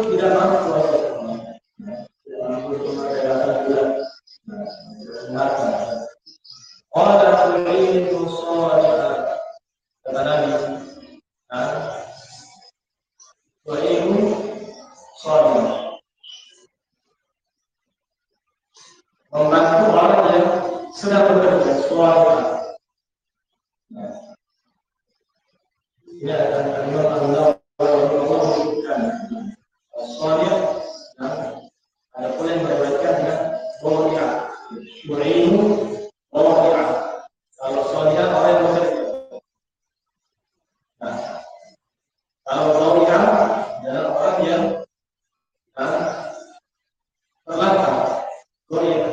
tidak mampu puasa. Tidak mampu mengerjakan bulan. Qala tu'inu shalihan. Kata Nabi, tu'inu shalihan. Membantu orang yang sedang bekerja shalihan. Ini adalah kalimat Allah menyebutkan shalihan. Ada pula yang meriwayatkan dengan shalihan. Tu'inu shalihan. Kalau shalihan orang yang bekerja. Kalau shalihan adalah orang yang terlantar, goyah.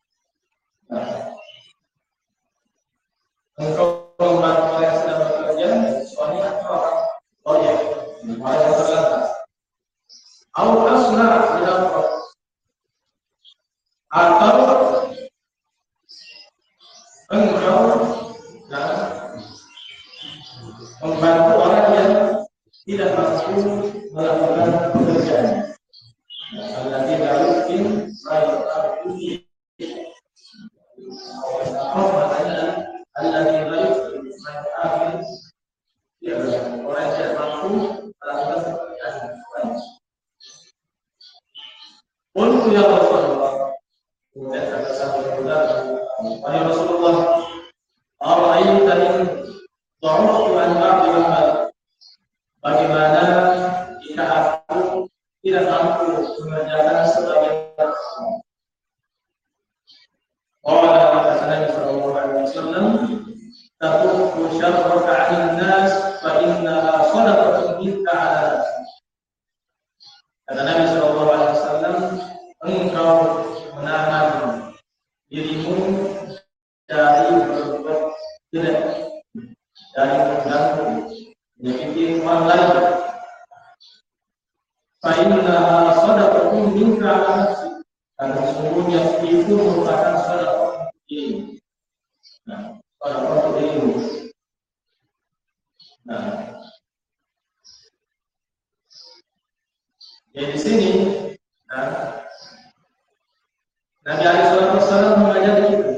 Engkau membantu orang yang sedang bekerja, shalihan orang goyah, orang yang terlantar. Atau asna dalam atau engkau membantu orang yang tidak mampu melakukan pekerjaan. Alladzi la yumkin rayu'atuhi. Alladzi la yumkin rayu'atuhi. Ya, orang yang tidak mampu melakukan pekerjaan. Qultu ya Rasulullah. Kemudian kata sahabat wahai Rasulullah, ara'aita in dha'uftu an ba'dil amal. Bagaimana jika aku tidak mampu mengerjakan sebagian amal? Qala kata Nabi sallallahu alaihi wasallam, taqulu syarraka 'anil nas fa innaha shadaqatun minka 'ala nafsik. Kata Nabi sallallahu alaihi wasallam, engkau menahan dirimu dari berbuat jelek, dari mengganggu, menyakiti orang lain. Fa innaha shadaqatun minka 'ala nafsik. Karena sesungguhnya itu merupakan sedekah diri. Sedekah diri. Jadi di sini Nabi alaihi wasallam mengajari kita.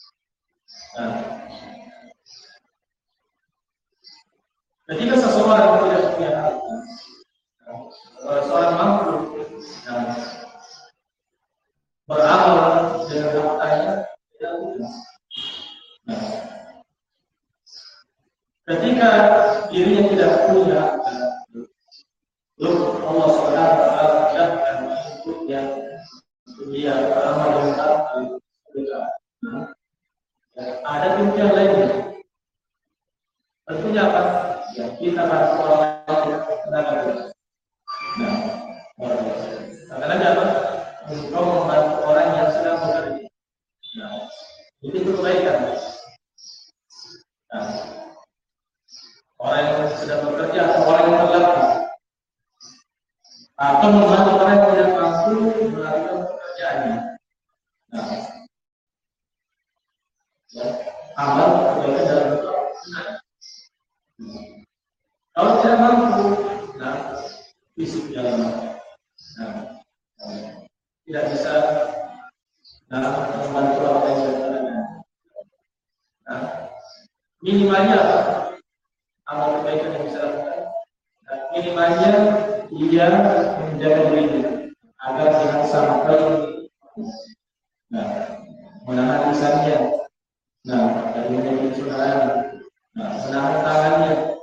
Ketika seseorang tidak punya harta, seorang mampu beramal dengan hartanya, tidak mudah. Ketika dirinya tidak punya, Allah Subhanahu wa taala akan untuknya dia beramal dengan harta. Ada impian lainnya. Tentunya apa? Ya, kita harus orang yang tenaga. Karena apa? Engkau membantu orang yang sedang bekerja. Itu kebaikan. Orang yang sedang bekerja atau orang yang terlatih, atau membantu orang yang tidak mampu melakukan pekerjaannya. Amal kebaikan dalam bentuk. Kalau tidak mampu, fisik dalam tidak bisa membantu orang yang berkenan. Minimalnya apa? Amal kebaikan yang bisa lakukan. Minimalnya ia menjaga dirinya agar jangan sampai menahan lisannya, dari menjadi curhat, menahan tangannya